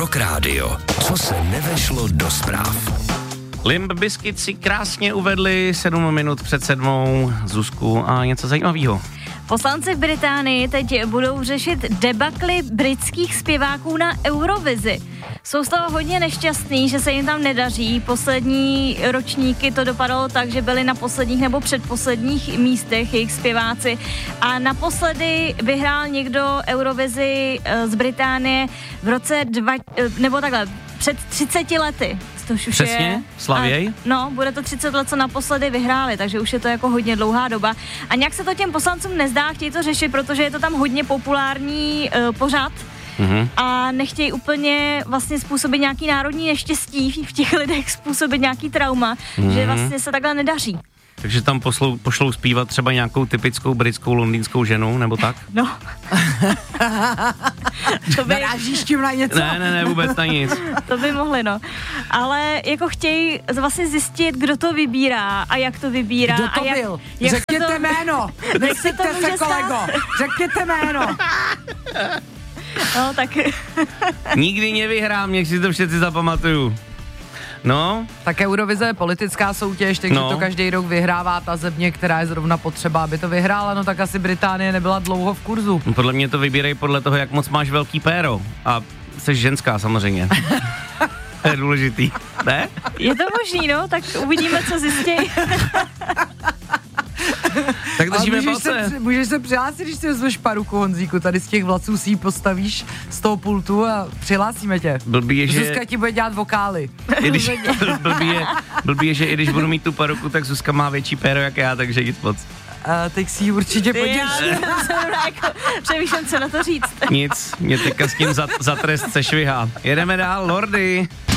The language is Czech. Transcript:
Rock Radio. Co se nevešlo do zpráv? Limp Bizkit si krásně uvedli 7 minut před 7. Zuzku a něco zajímavého. Poslanci v Británii teď budou řešit debakly britských zpěváků na Eurovizi. Jsou z toho hodně nešťastný, že se jim tam nedaří. Poslední ročníky to dopadalo tak, že byli na posledních nebo předposledních místech jejich zpěváci. A naposledy vyhrál někdo Eurovizi z Británie v roce před 30 lety. Přesně? Slavěj? No, bude to 30 let, co naposledy vyhráli, takže už je to jako hodně dlouhá doba. A nějak se to těm poslancům nezdá, chtějí to řešit, protože je to tam hodně populární pořad. A nechtějí úplně vlastně způsobit nějaký národní neštěstí v těch lidech, způsobit nějaký trauma, že vlastně se takhle nedaří. Takže tam pošlou zpívat třeba nějakou typickou britskou londýnskou ženu, nebo tak? No. Narážíš tím na něco? Ne, vůbec na nic. To by mohli, no. Ale jako chtějí vlastně zjistit, kdo to vybírá a jak to vybírá. Kdo to a byl? Jak Řekněte jméno! Nesyťte se, kolego! Řekněte jméno! No, tak... Nikdy nevyhrám, nech si to všetci zapamatuju. No. Tak Eurovize je politická soutěž, takže to každý rok vyhrává ta země, která je zrovna potřeba, aby to vyhrála, no tak asi Británie nebyla dlouho v kurzu. Podle mě to vybírej podle toho, jak moc máš velký péro. A jsi ženská samozřejmě. To je důležitý, ne? Je to možný, no, tak uvidíme, co zjistějí. Tak držíme palce. Můžeš se přihlásit, když si vezmeš paruku, Honzíku, tady z těch vlasů si ji postavíš z toho pultu a přihlásíme tě. Blbý je, že... Zuzka ti bude dělat vokály. Blbý je, že i když budu mít tu paruku, tak Zuzka má větší péro jak já, takže nic moc. Teď si ji určitě potěší. Přemýšlím, co na to říct. Nic, mě teďka s tím za trest se švihá. Jedeme dál, Lordy.